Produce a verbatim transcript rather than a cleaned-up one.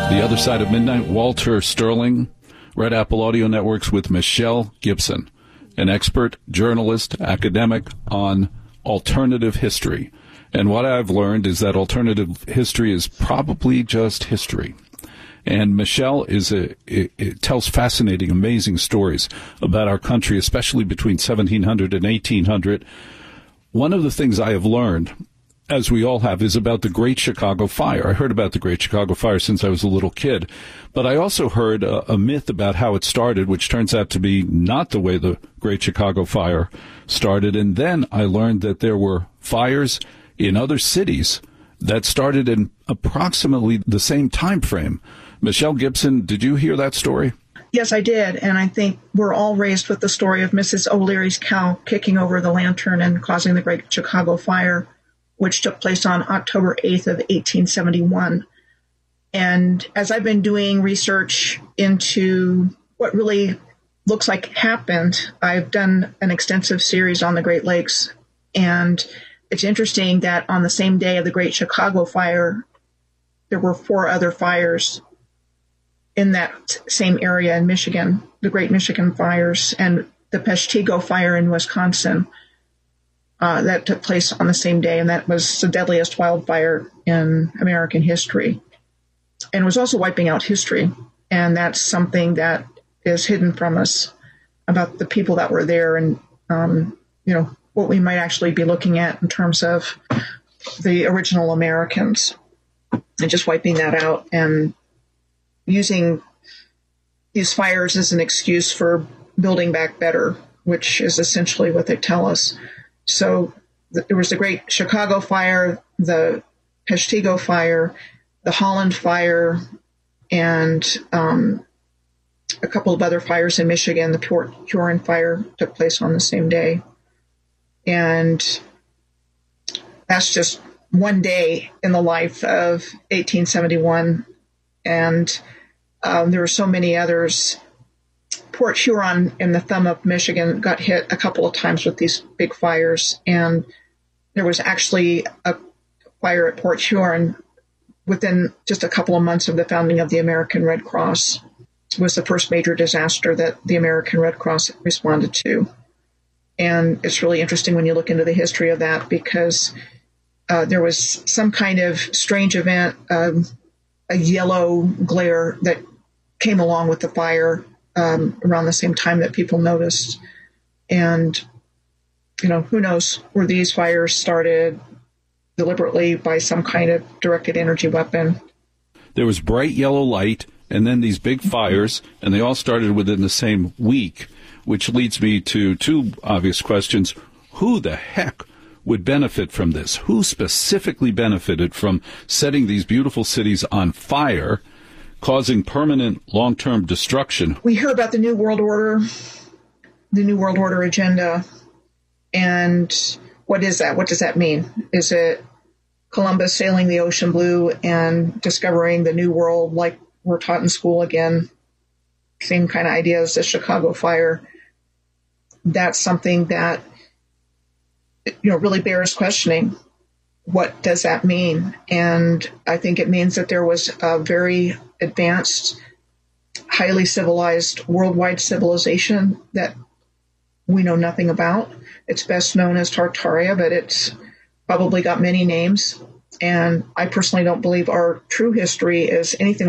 The Other Side of Midnight, Walter Sterling, Red Apple Audio Networks with Michelle Gibson, an expert journalist, academic on alternative history. And what I've learned is that alternative history is probably just history. And Michelle is a it, it tells fascinating, amazing stories about our country, especially between seventeen hundred and eighteen hundred. One of the things I have learned, as we all have, is about the Great Chicago Fire. I heard about the Great Chicago Fire since I was a little kid, but I also heard a, a myth about how it started, which turns out to be not the way the Great Chicago Fire started. And then I learned that there were fires in other cities that started in approximately the same time frame. Michelle Gibson, did you hear that story? Yes, I did, and I think we're all raised with the story of Missus O'Leary's cow kicking over the lantern and causing the Great Chicago Fire, which took place on October eighth of eighteen seventy-one. And as I've been doing research into what really looks like happened, I've done an extensive series on the Great Lakes. And it's interesting that on the same day of the Great Chicago Fire, there were four other fires in that same area in Michigan, the Great Michigan Fires and the Peshtigo Fire in Wisconsin. Uh, that took place on the same day, and that was the deadliest wildfire in American history. And it was also wiping out history, and that's something that is hidden from us about the people that were there and, um, you know, what we might actually be looking at in terms of the original Americans, and just wiping that out and using these fires as an excuse for building back better, which is essentially what they tell us. So there was the Great Chicago Fire, the Peshtigo Fire, the Holland Fire, and um, a couple of other fires in Michigan. The Port Huron Fire took place on the same day. And that's just one day in the life of eighteen seventy-one. And um, there were so many others. Port Huron in the thumb of Michigan got hit a couple of times with these big fires. And there was actually a fire at Port Huron within just a couple of months of the founding of the American Red Cross. It was the first major disaster that the American Red Cross responded to. And it's really interesting when you look into the history of that, because uh, there was some kind of strange event, um, a yellow glare that came along with the fire um, around the same time that people noticed. And, you know, who knows, were these fires started deliberately by some kind of directed energy weapon? There was bright yellow light and then these big fires, and they all started within the same week, which leads me to two obvious questions. Who the heck would benefit from this? Who specifically benefited from setting these beautiful cities on fire, causing permanent long-term destruction? We hear about the New World Order, the New World Order agenda, and what is that? What does that mean? Is it Columbus sailing the ocean blue and discovering the New World like we're taught in school again? Same kind of idea as the Chicago Fire. That's something that, you know, really bears questioning. What does that mean? And I think it means that there was a very advanced, highly civilized, worldwide civilization that we know nothing about. It's best known as Tartaria, but it's probably got many names. And I personally don't believe our true history is anything